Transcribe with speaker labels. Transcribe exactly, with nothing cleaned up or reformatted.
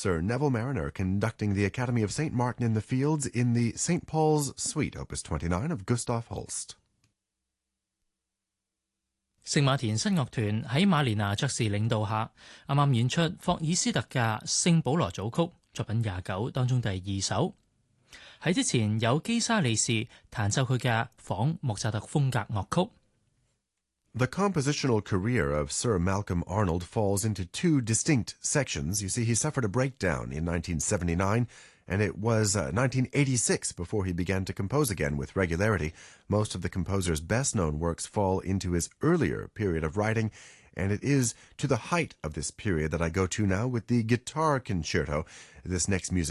Speaker 1: Sir Neville Marriner conducting the Academy of Saint Martin in the Fields in the Saint Paul's Suite, Opus twenty-nine of Gustav Holst.
Speaker 2: 聖馬田新樂團喺馬連拿爵士領導下，啱啱演出霍爾斯特嘅聖保羅組曲作品廿九當中第二首。喺之前有基沙利士彈奏佢嘅仿莫扎特風格樂曲。
Speaker 1: The compositional career of Sir Malcolm Arnold falls into two distinct sections. You see, he suffered a breakdown in nineteen seventy-nine, and it was uh, nineteen eighty-six before he began to compose again with regularity. Most of the composer's best-known works fall into his earlier period of writing, and it is to the height of this period that I go to now with the Guitar Concerto. This next music